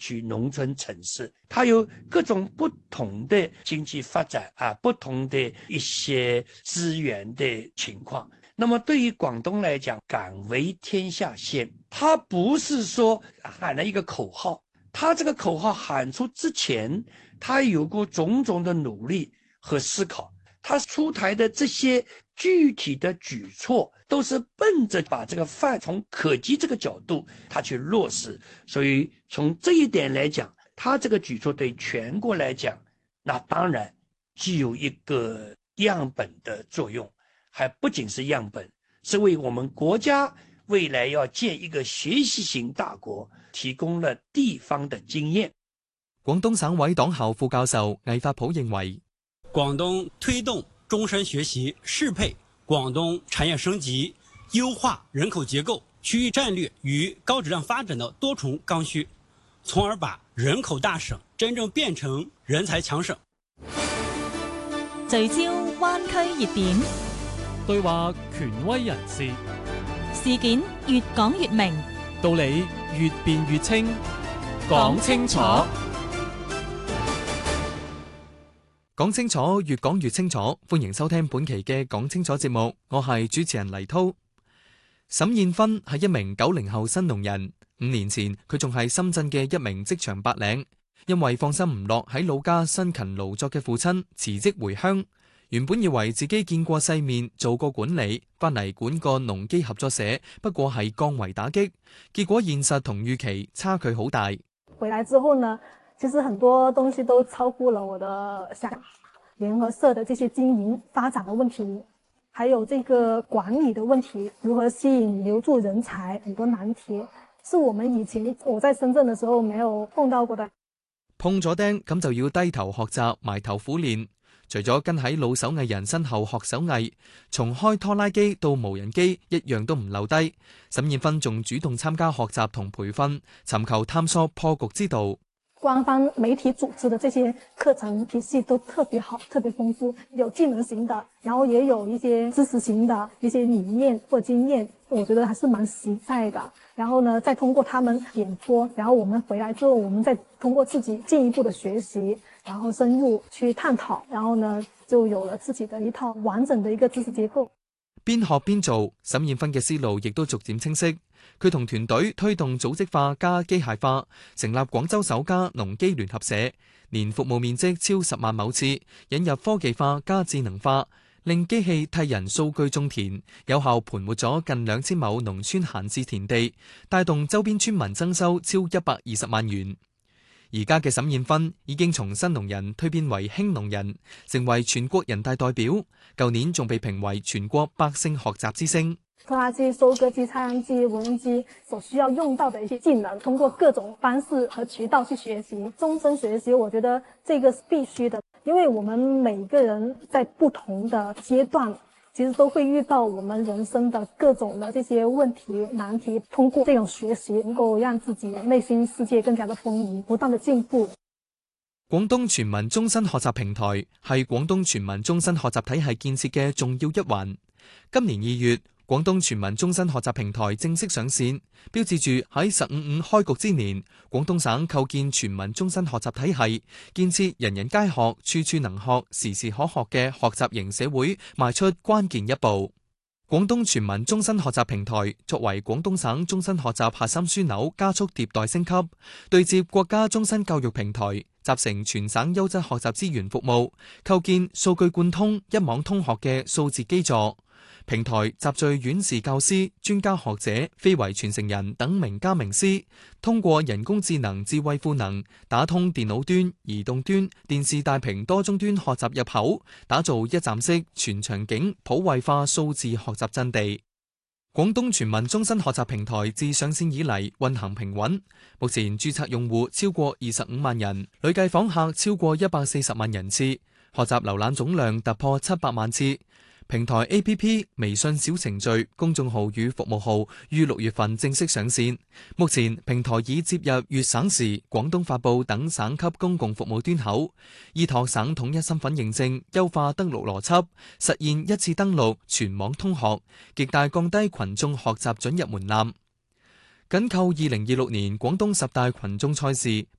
区、农村、城市，它有各种不同的经济发展不同的一些资源的情况。那么对于广东来讲，敢为天下先，它不是说喊了一个口号，它这个口号喊出之前，它有过种种的努力和思考，它出台的这些具体的举措都是奔着把这个饭从可及这个角度它去落实。所以从这一点来讲，它这个举措对全国来讲，那当然具有一个样本的作用，还不仅是样本，是为我们國家未來要建一個學習型大國提供了地方的經驗。 廣東省委黨校副教授魏發普認為， 廣東推動終身學習適配廣東產業升級、優化人口結構、區域戰略與高質量發展的多重剛需，從而把人口大省真正變成人才強省。 聚焦灣區熱點， 對話權威人士， 事件越講越明， 道理越辯越清，講清楚。 講清楚，越講越清楚。歡迎收聽本期嘅講清楚節目，我係主持人黎濤。沈燕芬係一名90後新農人，5年前佢仲係深圳嘅一名職場白領，因為放心唔落喺老家辛勤勞作嘅父親，辭職回鄉。原本以為自己見過世面，做過管理，翻嚟管個農機合作社，不過係降維打擊，結果現實同預期差距好大。 回來之後呢，其實很多東西都超乎了我的想象，聯合社的這些經營發展的問題，還有這個管理的問題，如何吸引留住人才，很多難題是我們以前我在深圳的時候沒有碰到過的。 碰咗釘咁就要低頭學習，埋頭苦練。除咗跟喺老手藝人身後學手藝，從開拖拉機到無人機一樣都唔留低。沈燕芬仲主動參加學習同培訓，尋求探索破局之道。 官方媒體組織的這些課程體系都特別好，特別豐富，有技能型的，然後也有一些知識型的一些理念或經驗，我覺得還是蠻實在的。然後呢，再通過他們演播，然後我們回來之後，我們再通過自己進一步的學習，然後深入去探討，然後呢，就有了自己的一套完整的一個知識結構。 邊學邊做，沈燕芬嘅思路亦都逐漸清晰。佢同團隊推動組織化加機械化，成立廣州首家農機聯合社，年服務面積超10萬畝次，引入科技化加智能化，令機器替人數據種田，有效盤活咗近2000畝農村閒置田地，帶動周邊村民增收超120萬元。而家嘅沈燕芬已經從新農人蛻變為輕農人，成為全國人大代表。舊年仲被評為全國百姓學習之星。 拖拉機、收割機、插秧機、無人機所需要用到的一些技能，通過各種方式和渠道去學習，終身學習，我覺得這個是必須的，因為我們每個人在不同的階段，其實都會遇到我們人生的各種的這些問題難題，通過這種學習能夠讓自己內心世界更加的豐盈，不斷的進步。 廣東全民終身學習平台係廣東全民終身學習體系建設嘅重要一環。今年2月，廣東全民終身學習平台正式上線，標誌住喺15/5開局之年，廣東省構建全民終身學習體系，建設人人皆學、處處能學、時時可學嘅學習型社會，邁出關鍵一步。廣東全民終身學習平台作為廣東省終身學習核心樞紐，加速迭代升級，對接國家終身教育平台，集成全省優質學習資源服務，構建數據貫通、一網通學嘅數字基座。平台集聚院士教師、專家學者、非遺傳承人等名家名師，通過人工智能智慧賦能，打通電腦端、移動端、電視大屏多終端學習入口，打造一站式全場景普惠化數字學習陣地。廣東全民終身學習平台自上線以嚟運行平穩，目前註冊用戶超過25萬人，累計訪客超過140萬人次，學習瀏覽總量突破700萬次。平台 APP、微信小程序、公眾號與服務號於6月份正式上線。目前平台已接入粵省時、廣東發布等省級公共服務端口，依託省統一身份認證，優化登錄邏輯，實現一次登錄全網通學，極大降低群眾學習准入門檻。緊扣2026年廣東10大群眾賽事，